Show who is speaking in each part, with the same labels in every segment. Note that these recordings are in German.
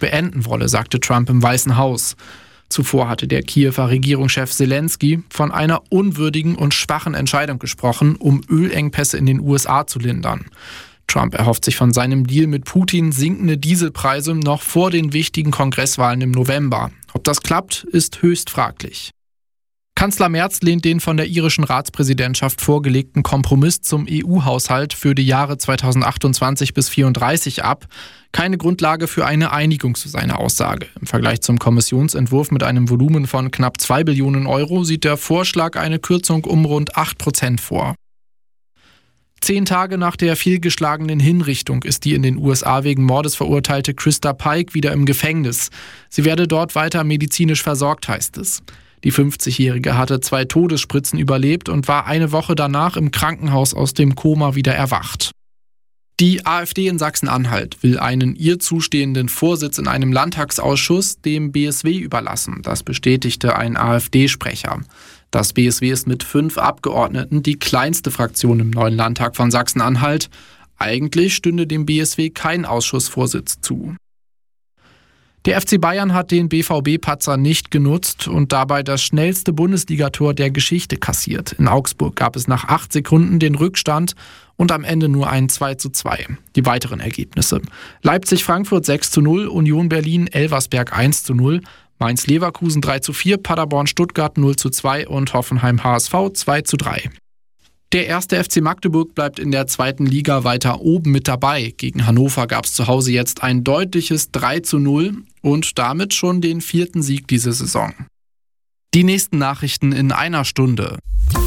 Speaker 1: beenden wolle, sagte Trump im Weißen Haus. Zuvor hatte der Kiewer Regierungschef Zelensky von einer unwürdigen und schwachen Entscheidung gesprochen, um Ölengpässe in den USA zu lindern. Trump erhofft sich von seinem Deal mit Putin sinkende Dieselpreise noch vor den wichtigen Kongresswahlen im November. Ob das klappt, ist höchst fraglich. Kanzler Merz lehnt den von der irischen Ratspräsidentschaft vorgelegten Kompromiss zum EU-Haushalt für die Jahre 2028 bis 2034 ab. Keine Grundlage für eine Einigung, zu seiner Aussage. Im Vergleich zum Kommissionsentwurf mit einem Volumen von knapp 2 Billionen Euro sieht der Vorschlag eine Kürzung um rund 8% vor. 10 Tage nach der fehlgeschlagenen Hinrichtung ist die in den USA wegen Mordes verurteilte Krista Pike wieder im Gefängnis. Sie werde dort weiter medizinisch versorgt, heißt es. Die 50-Jährige hatte 2 Todesspritzen überlebt und war eine Woche danach im Krankenhaus aus dem Koma wieder erwacht. Die AfD in Sachsen-Anhalt will einen ihr zustehenden Vorsitz in einem Landtagsausschuss dem BSW überlassen. Das bestätigte ein AfD-Sprecher. Das BSW ist mit 5 Abgeordneten die kleinste Fraktion im neuen Landtag von Sachsen-Anhalt. Eigentlich stünde dem BSW kein Ausschussvorsitz zu. Der FC Bayern hat den BVB-Patzer nicht genutzt und dabei das schnellste Bundesligator der Geschichte kassiert. In Augsburg gab es nach 8 Sekunden den Rückstand und am Ende nur ein 2:2. Die weiteren Ergebnisse: Leipzig-Frankfurt 6:0, Union Berlin-Elversberg 1:0, Mainz-Leverkusen 3:4, Paderborn-Stuttgart 0:2 und Hoffenheim-HSV 2:3. Der 1. FC Magdeburg bleibt in der 2. Liga weiter oben mit dabei. Gegen Hannover gab es zu Hause jetzt ein deutliches 3:0 und damit schon den 4. Sieg diese Saison. Die nächsten Nachrichten in einer Stunde.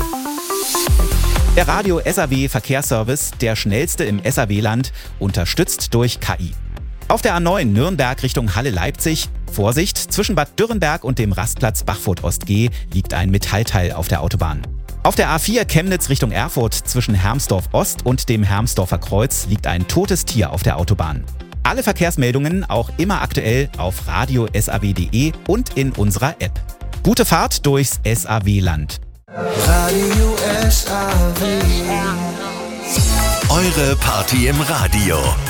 Speaker 2: Der Radio SAW Verkehrsservice, der schnellste im SAW-Land, unterstützt durch KI. Auf der A9 Nürnberg Richtung Halle-Leipzig. Vorsicht, zwischen Bad Dürrenberg und dem Rastplatz Bachfurt-Ost-G liegt ein Metallteil auf der Autobahn. Auf der A4 Chemnitz Richtung Erfurt zwischen Hermsdorf Ost und dem Hermsdorfer Kreuz liegt ein totes Tier auf der Autobahn. Alle Verkehrsmeldungen auch immer aktuell auf radio.saw.de und in unserer App. Gute Fahrt durchs SAW-Land.
Speaker 3: Radio SAW.
Speaker 4: Eure Party im Radio.